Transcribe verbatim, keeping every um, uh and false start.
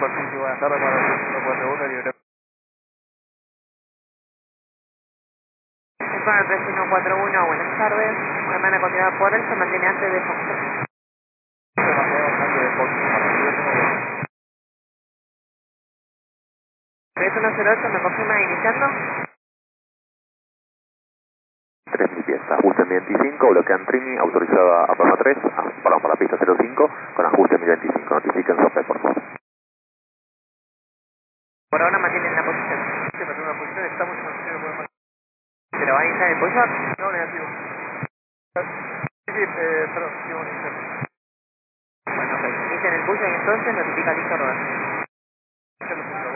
sí, sí, buenas tardes para el uno cuatro uno libre. Para el tres uno cuatro uno, buenas tardes. Hermana continuada por él, se mantiene antes de Fox. Demasiado grande de Fox para el uno uno. tres uno cero ocho, ¿me confirma iniciando? tres mil pies, ajuste mil veinticinco, bloquean Trini, autorizada a Palma tres, ah, perdón, para la pista cero cinco, con ajuste mil veinticinco, notifiquen sope, por favor. Por ahora mantienen la posición. Sí, me tengo una posición, estamos en el cielo, podemos... ¿Pero va a iniciar el pulsar? No, negativo. Sí, sí, eh, perdón, sí, vamos a iniciar. Bueno, ok. Inician el pulso y entonces notifica listo rodar. Iniciar el punto.